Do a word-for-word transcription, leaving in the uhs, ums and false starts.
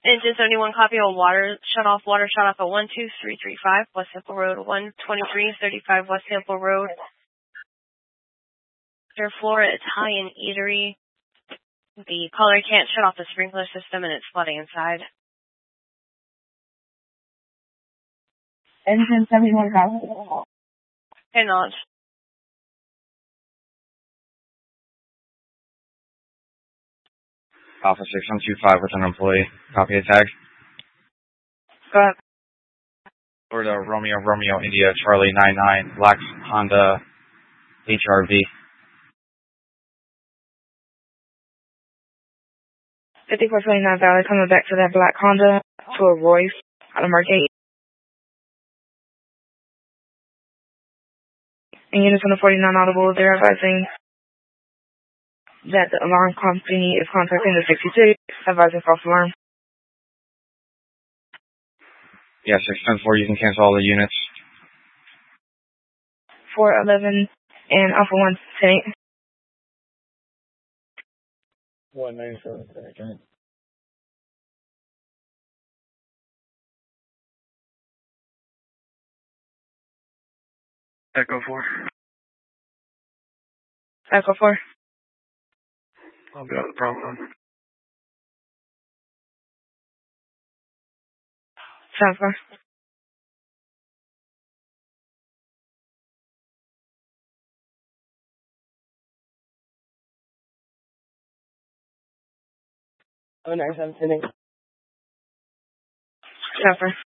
Engine seventy-one, copy on water shut off. Water shut off at one two three three five West Sample Road, one twenty-three thirty-five West Sample Road. Third floor, Italian Eatery. The caller can't shut off the sprinkler system and it's flooding inside. Engine seventy-one, copy. Acknowledge. Alpha six one two five with an employee. Copy a tag. Go ahead. Florida Romeo Romeo India Charlie nine nine Black Honda H R V. fifty-four twenty-nine Valley, coming back to that black Honda to a Royce out of Mark eight. And units on the forty-nine Audible, they're advising that the alarm company is contacting the sixty-six, advising false alarm. Yeah, six ten four, you can cancel all the units. four eleven and Alpha one ten eight. one nine seven, okay. Echo four. Echo four. I'll be on the problem. Sounds good. oh nine seven, ten eight. Sounds good.